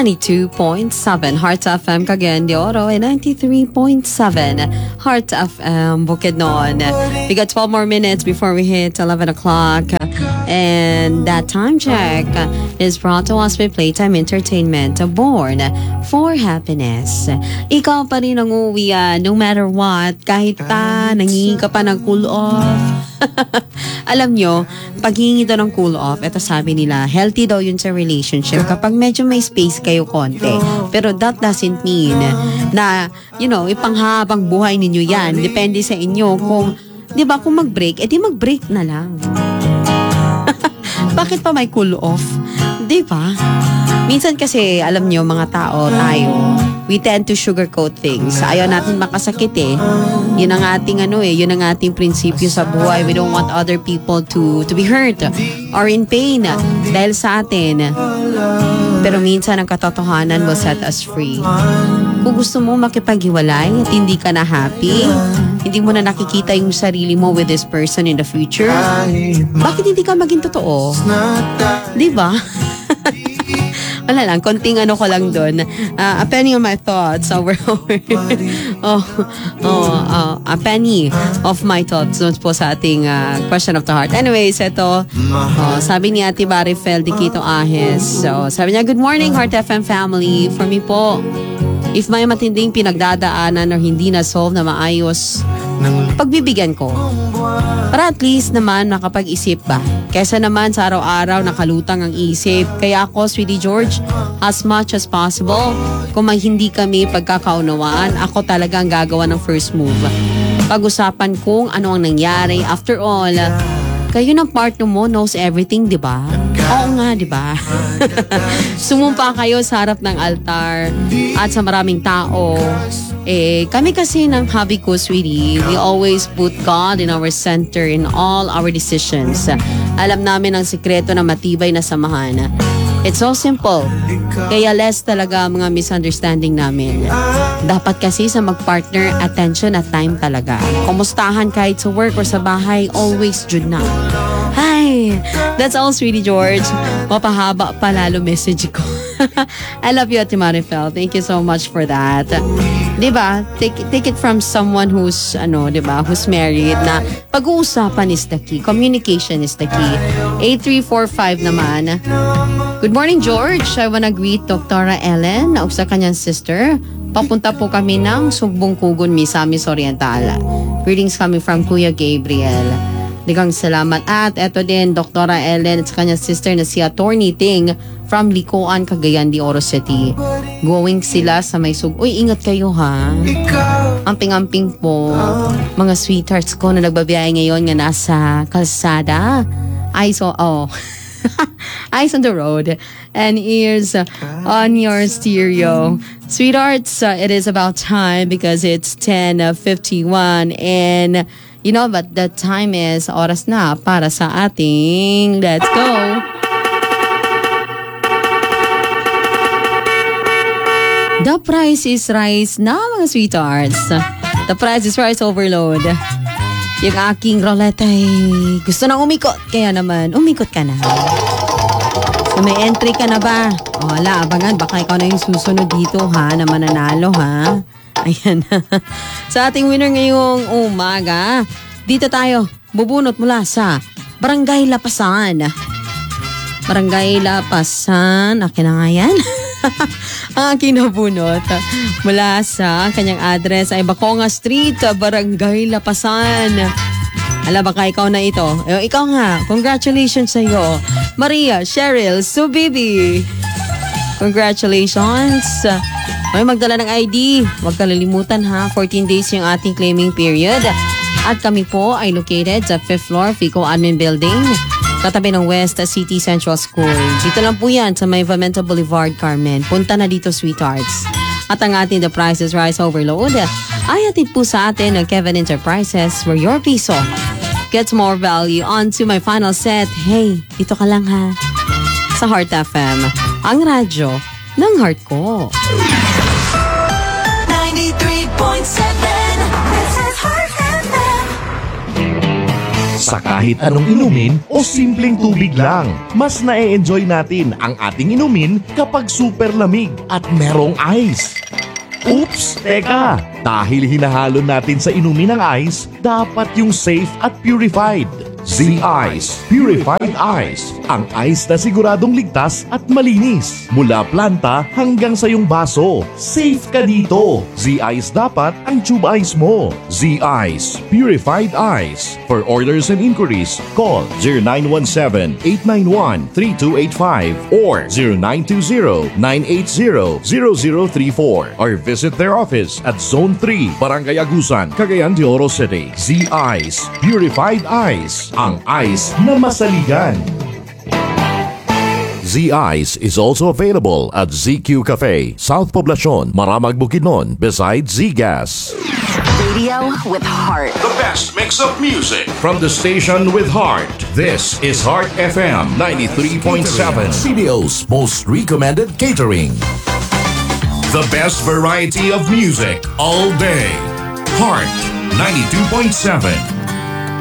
92.7 Heart FM Cagayan de Oro and 93.7 Heart FM Bukidnon. We got 12 more minutes before we hit 11 o'clock. And that time check is brought to us by Playtime Entertainment, born for happiness. Ikaw pa rin ang uuwi no matter what, kahit pa nangingi ka pa ng cool off. Alam nyo, pag hihingi daw ng cool off, ito sabi nila, healthy daw yun sa relationship kapag medyo may space kayo konti. Pero that doesn't mean na, ipanghabang buhay ninyo yan. Depende sa inyo kung, di ba, kung mag-break, edi mag-break na lang. Bakit pa may cool off? Di ba? Minsan kasi, alam nyo, mga tao, tayo, we tend to sugarcoat things. Ayaw natin makasakit eh. Yun ang ating yun ang ating prinsipyo sa buhay. We don't want other people to be hurt or in pain dahil sa atin. Pero minsan ang katotohanan will set us free. Kung gusto mo makipaghiwalay at hindi ka na happy, hindi mo na nakikita yung sarili mo with this person in the future, bakit hindi ka maging totoo? Di ba? Wala lang, konting ko lang doon. A penny on my thoughts over a penny of my thoughts doon po sa ating question of the heart. Anyways, ito, sabi ni Ate Marifel Diquito Ahes. So, sabi niya, good morning, Heart FM family. For me po, if may matinding pinagdadaanan or hindi na-solve na maayos, pagbibigyan ko. Para at least naman makapag-isip ba? Kesa naman sa araw-araw nakalutang ang isip. Kaya ako, Sweetie George, as much as possible, kung may hindi kami pagkakaunawaan, ako talaga ang gagawa ng first move. Pag-usapan kung ano ang nangyari. After all, kayo ng partner mo knows everything, di ba? Oo nga, di ba? Sumumpa kayo sa harap ng altar at sa maraming tao. Kami kasi ng hobby ko, Sweetie, we always put God in our center in all our decisions. Alam namin ang sikreto na matibay na samahan. It's so simple. Kaya less talaga mga misunderstanding namin. Dapat kasi sa mag-partner, attention at time talaga. Kumustahan kahit sa work or sa bahay, always jud na. Hi! That's all, Sweetie George. Mapahaba pa lalo message ko. I love you, Ate Marifel. Thank you so much for that. Diba? Take it from someone who's who's married na pag-uusapan is the key. Communication is the key. 8345 naman. Good morning, George. I wanna greet Dr. Ellen na sa kanyang sister. Papunta po kami ng Sumbong Kugon, Misamis Oriental. Greetings coming from Kuya Gabriel. Digang salamat. At eto din, Dr. Ellen at sa kanyang sister na si Attorney Ting from Licoan, Cagayan de Oro City. Going sila sa may Uy, ingat kayo ha. Amping-amping po. Mga sweethearts ko na nagbabiyahe ngayon nga nasa kalsada. Eyes on the road and ears on your stereo. Sweethearts, it is about time because it's 10:51 and but the time is oras na para sa ating Let's Go! The price is rice na mga sweethearts. The price is rice overload. Yung aking roulette ay gusto nang umikot. Kaya naman, umikot ka na. So may entry ka na ba? Wala, abangan. Baka ikaw na yung susunod dito ha, na mananalo ha. Ayan. Sa ating winner ngayong umaga, dito tayo bubunot mula sa Barangay Lapasan. Barangay Lapasan. Akin na nga yan. Ang aking nabunot mula sa kanyang address ay Baconga Street, Barangay Lapasan. Alam baka ikaw na ito. Ikaw nga. Congratulations sa iyo. Maria Cheryl Subibi. Congratulations. May magdala ng ID. Huwag kalilimutan ha. 14 days yung ating claiming period. At kami po ay located sa 5th floor, Fico Admin Building. Katabi ng West City Central School. Dito lang po yan sa may Vamenta Boulevard, Carmen. Punta na dito, sweethearts. At ang ating The Price is Rice Overload ay atid po sa atin ng Kevin Enterprises where your piso gets more value. On to my final set. Hey, dito ka lang ha. Sa Heart FM, ang radyo ng heart ko. 93.7 This is Heart FM. Sa kahit anong inumin o simpleng tubig lang, mas na-enjoy natin ang ating inumin kapag super lamig at merong ice. Oops! Teka! Dahil hinahalo natin sa inumin ng ice, dapat yung safe at purified. Z-Ice Purified Ice. Ang ice na siguradong ligtas at malinis. Mula planta hanggang sa iyong baso. Safe ka dito. Z-Ice dapat ang tube ice mo. Z-Ice Purified Ice. For orders and inquiries, call 0917-891-3285 or 0920-980-0034 or visit their office at Zone 3, Barangay Agusan, Cagayan de Oro City. Z-Ice Purified Ice. Ang ice na masaligan. Z-Ice is also available at ZQ Cafe, South Poblacion, Maramag, Bukidnon, beside Z-Gas. Radio with heart. The best mix of music from the station with heart. This is Heart FM 93.7, CDO's most recommended catering. The best variety of music all day. Heart 92.7.